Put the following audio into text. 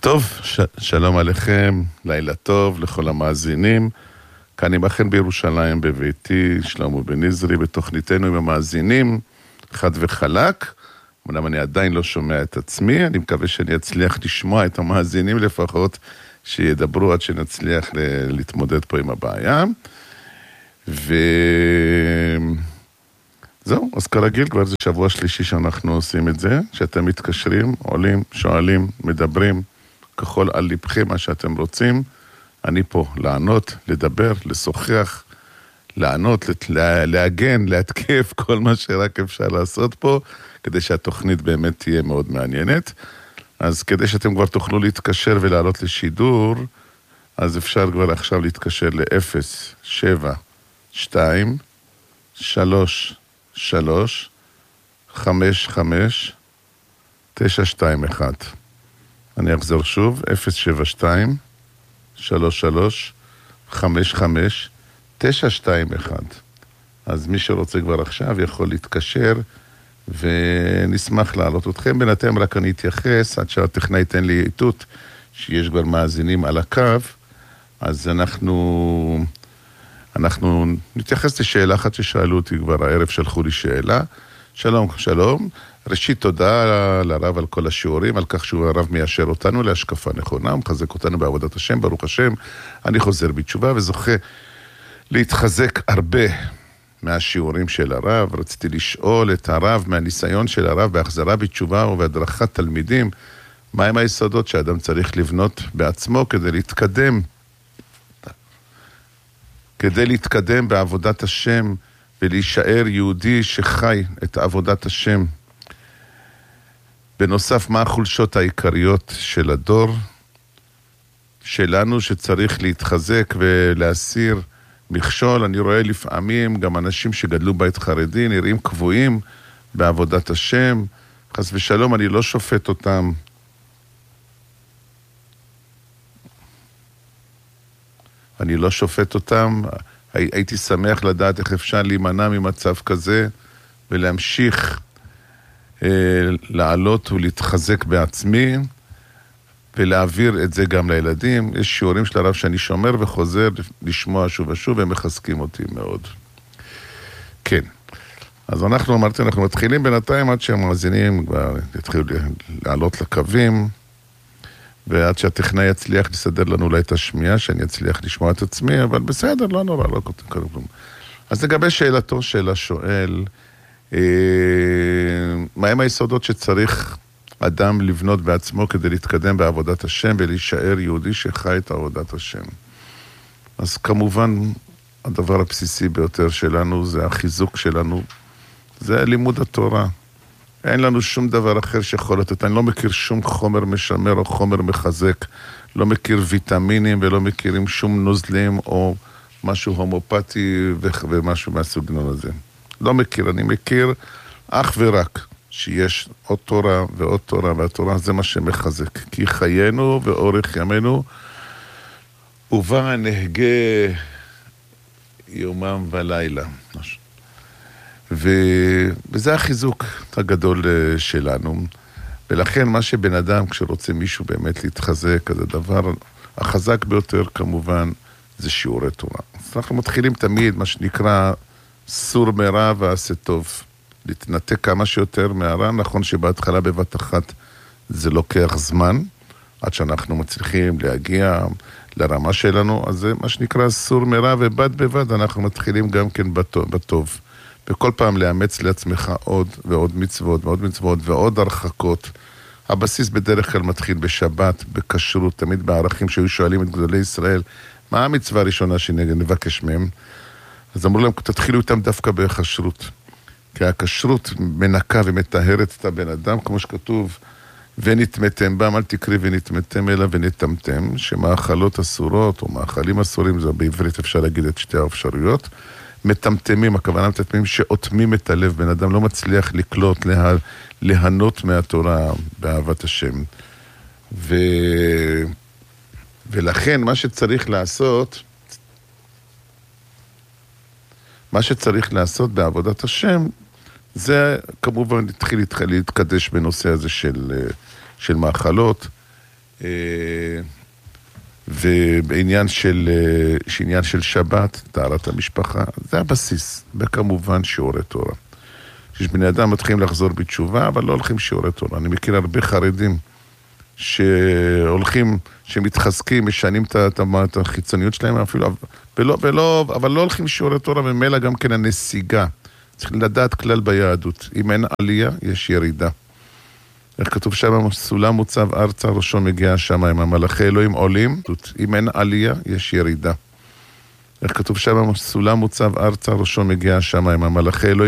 טוב, שלום עליכם, לילה טוב לכל המאזינים. כאן עמכם בירושלים בביתי, שלמה בן עזרי, בתוכניתנו עם המאזינים, חד וחלק. אמנם אני עדיין לא שומע את עצמי, אני מקווה שאני אצליח לשמוע את המאזינים לפחות, שידברו עד שנצליח להתמודד פה עם הבעיה. זהו, אז כרגיל כבר זה שבוע שלישי שאנחנו עושים את זה, שאתם מתקשרים, עולים, שואלים, מדברים, ככל על לבכם מה שאתם רוצים. אני פה לענות, לדבר, לשוחח, לענות, להגן, להתקף, כל מה שרק אפשר לעשות פה, כדי שהתוכנית באמת תהיה מאוד מעניינת. אז כדי שאתם כבר תוכלו להתקשר ולעלות לשידור, אז אפשר כבר עכשיו להתקשר ל-072-33-55-921. אני אחזור שוב, 072-33-55-921. אז מי שרוצה כבר עכשיו יכול להתקשר, ונשמח להעלות אתכם. בינתיים רק אני אתייחס, עד שהטכנאי ייתן לי איתות, שיש כבר מאזינים על הקו, אז אנחנו נתייחס לשאלה אחת ששאלו אותי כבר הערב, שלחו לי שאלה. שלום, שלום. ראשית תודה לרב על כל השיעורים, על כך שהוא הרב מיישר אותנו להשקפה נכונה, מחזק אותנו בעבודת השם, ברוך השם. אני חוזר בתשובה וזוכה להתחזק הרבה מהשיעורים של הרב. רציתי לשאול את הרב מהניסיון של הרב בהחזרה בתשובה ובהדרכת תלמידים, מהם היסודות שאדם צריך לבנות בעצמו כדי להתקדם בעבודת השם ולהישאר יהודי שחי את עבודת השם. בנוסף, מה החולשות העיקריות של הדור שלנו שצריך להתחזק ולהסיר מכשול? אני רואה לפעמים גם אנשים שגדלו בית חרדי נראים קבועים בעבודת השם. חס ושלום, אני לא שופט אותם. הייתי שמח לדעת איך אפשר להימנע ממצב כזה ולהמשיך לעלות ולהתחזק בעצמי ולהעביר את זה גם לילדים. יש שיעורים של הרב שאני שומר וחוזר לשמוע שוב ושוב, והם מחזקים אותי מאוד. כן. אז אנחנו מתחילים בינתיים עד שהמאזינים כבר יתחילו לעלות לקווים, ועד שהטכנאי יצליח לסדר לנו אולי את השמיעה, שאני אצליח לשמוע את עצמי, אבל בסדר, לא נורא, לא כלום. אז לגבי שאלתו של השואל, מהם היסודות שצריך אדם לבנות בעצמו כדי להתקדם בעבודת השם ולהישאר יהודי שחי את עבודת השם? אז כמובן, הדבר הבסיסי ביותר שלנו זה החיזוק שלנו, זה לימוד התורה. אין לנו שום דבר אחר שיכול לתת. אני לא מכיר שום חומר משמר או חומר מחזק, לא מכיר ויטמינים ולא מכירים שום נוזלים או משהו הומופתי ומשהו מהסוגנון הזה. לא מכיר, אני מכיר אך ורק שיש עוד תורה ועוד תורה, והתורה זה מה שמחזק. כי חיינו ואורך ימינו ובא נהגה יומם ולילה. וזה החיזוק הגדול שלנו. ולכן מה שבן אדם כשרוצה מישהו באמת להתחזק, אז הדבר החזק ביותר כמובן זה שיעורי תורה. אז אנחנו מתחילים תמיד מה שנקרא סור מרע ועשה טוב. להתנתק כמה שיותר מהרע. נכון שבהתחלה בבת אחת זה לוקח זמן, עד שאנחנו מצליחים להגיע לרמה שלנו, אז זה מה שנקרא סור מרע, ובד בבד אנחנו מתחילים גם כן בטוב. וכל פעם לאמץ לעצמך עוד ועוד מצוות ועוד מצוות ועוד הרחקות. הבסיס בדרך כלל מתחיל בשבת, בכשרות, תמיד בערכים שהיו שואלים את גדולי ישראל, מה המצווה הראשונה שנבקש מהם? אז אמרו להם, תתחילו איתם דווקא בכשרות. כי הכשרות מנקה ומטהרת את הבן אדם, כמו שכתוב, ונתמתם בם, אל תקרי ונתמתם אלא ונתמתם, שמאכלות אסורות או מאכלים אסורים, זה בעברית אפשר להגיד את שתי האפשרויות, מטמטמים, הכוונה מטמטמים שאוטמים את הלב, בן אדם לא מצליח לקלוט, להנות מהתורה באהבת השם. ולכן מה שצריך לעשות בעבודת השם, זה כמובן התחיל להתקדש בנושא הזה של מאכלות. ובעניין של שבת, טהרת המשפחה, זה הבסיס, וכמובן שיעורי תורה. שיש בני אדם מתחילים לחזור בתשובה, אבל לא הולכים שיעורי תורה. אני מכיר הרבה חרדים שהולכים, שמתחזקים, משנים את החיצוניות שלהם אפילו, אבל לא הולכים שיעורי תורה, וממילא גם כן הנסיגה. צריך לדעת כלל ביהדות. אם אין עלייה, יש ירידה. איך כתוב שם, סולם מוצב ארצה, ראשו מגיע שם, עם המלאכי אלוהים עולים. אם אין עלייה, יש ירידה. איך כתוב שם, סולם מוצב ארצה, ראשו מגיע שם, עם המלאכי אלוהים.